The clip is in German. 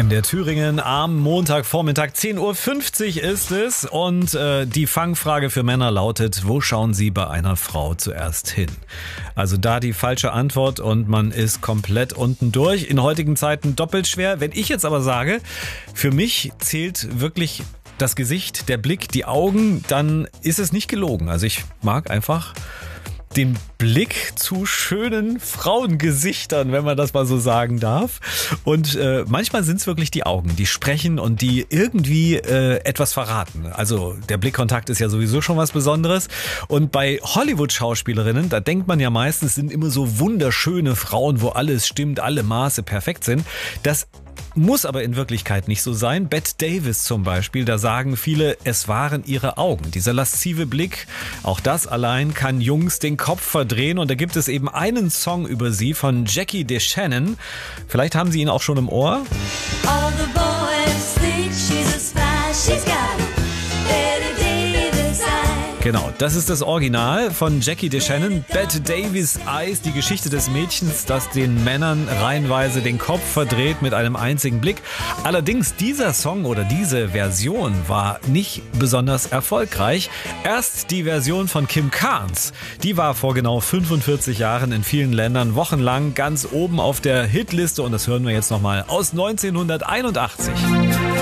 MDR Thüringen am Montagvormittag, 10.50 Uhr ist es. Und die Fangfrage für Männer lautet, wo schauen Sie bei einer Frau zuerst hin? Also da die falsche Antwort und man ist komplett unten durch. In heutigen Zeiten doppelt schwer. Wenn ich jetzt aber sage, für mich zählt wirklich das Gesicht, der Blick, die Augen, dann ist es nicht gelogen. Also ich mag einfach den Blick zu schönen Frauengesichtern, wenn man das mal so sagen darf. Und manchmal sind es wirklich die Augen, die sprechen und die irgendwie etwas verraten. Also der Blickkontakt ist ja sowieso schon was Besonderes. Und bei Hollywood-Schauspielerinnen, da denkt man ja meistens, sind immer so wunderschöne Frauen, wo alles stimmt, alle Maße perfekt sind. Das muss aber in Wirklichkeit nicht so sein. Bette Davis zum Beispiel, da sagen viele, es waren ihre Augen. Dieser laszive Blick, auch das allein kann Jungs den Kopf verdrehen. Und da gibt es eben einen Song über sie von Jackie DeShannon. Vielleicht haben Sie ihn auch schon im Ohr. All the boys think she's a spy, she's got Bette Davis eyes. Genau, das ist das Original von Jackie DeShannon. Bette Davis Eyes, die Geschichte des Mädchens, das den Männern reihenweise den Kopf verdreht mit einem einzigen Blick. Allerdings dieser Song oder diese Version war nicht besonders erfolgreich. Erst die Version von Kim Carnes, die war vor genau 45 Jahren in vielen Ländern wochenlang ganz oben auf der Hitliste und das hören wir jetzt nochmal aus 1981.